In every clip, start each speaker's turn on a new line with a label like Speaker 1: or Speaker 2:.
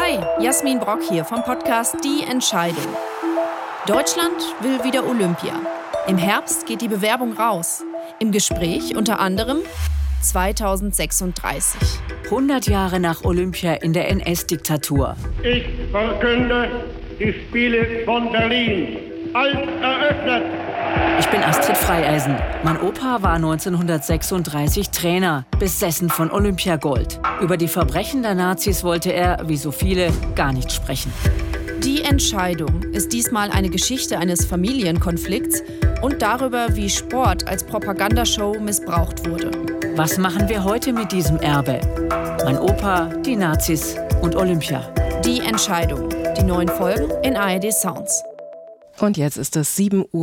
Speaker 1: Hi, Jasmin Brock hier vom Podcast Die Entscheidung. Deutschland will wieder Olympia. Im Herbst geht die Bewerbung raus. Im Gespräch unter anderem 2036.
Speaker 2: 100 Jahre nach Olympia in der NS-Diktatur.
Speaker 3: Ich verkünde die Spiele von Berlin als eröffnet.
Speaker 2: Ich bin Astrid Freieisen. Mein Opa war 1936 Trainer, besessen von Olympiagold. Über die Verbrechen der Nazis wollte er, wie so viele, gar nicht sprechen.
Speaker 1: Die Entscheidung ist diesmal eine Geschichte eines Familienkonflikts und darüber, wie Sport als Propagandashow missbraucht wurde.
Speaker 2: Was machen wir heute mit diesem Erbe? Mein Opa, die Nazis und Olympia.
Speaker 1: Die Entscheidung. Die neuen Folgen in ARD Sounds.
Speaker 4: Und jetzt ist es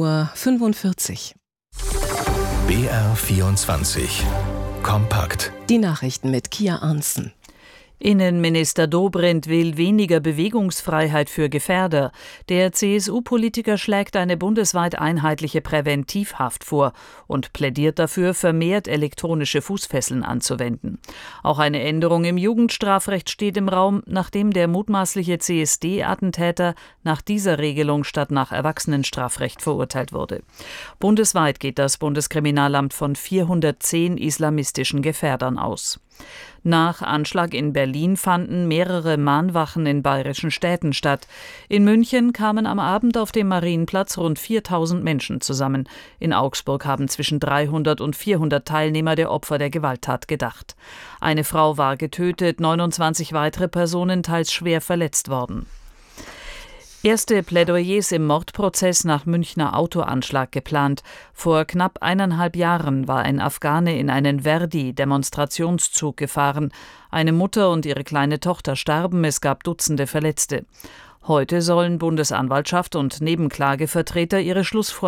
Speaker 4: 7:45 Uhr.
Speaker 5: BR24 Kompakt.
Speaker 4: Die Nachrichten mit Kia Arntzen.
Speaker 6: Innenminister Dobrindt will weniger Bewegungsfreiheit für Gefährder. Der CSU-Politiker schlägt eine bundesweit einheitliche Präventivhaft vor und plädiert dafür, vermehrt elektronische Fußfesseln anzuwenden. Auch eine Änderung im Jugendstrafrecht steht im Raum, nachdem der mutmaßliche CSD-Attentäter nach dieser Regelung statt nach Erwachsenenstrafrecht verurteilt wurde. Bundesweit geht das Bundeskriminalamt von 410 islamistischen Gefährdern aus. Nach Anschlag in Berlin fanden mehrere Mahnwachen in bayerischen Städten statt. In München kamen am Abend auf dem Marienplatz rund 4.000 Menschen zusammen. In Augsburg haben zwischen 300 und 400 Teilnehmer der Opfer der Gewalttat gedacht. Eine Frau war getötet, 29 weitere Personen teils schwer verletzt worden. Erste Plädoyers im Mordprozess nach Münchner Autoanschlag geplant. Vor knapp 1,5 Jahren war ein Afghane in einen Verdi-Demonstrationszug gefahren. Eine Mutter und ihre kleine Tochter starben, es gab Dutzende Verletzte. Heute sollen Bundesanwaltschaft und Nebenklagevertreter ihre Schlussfolgerungen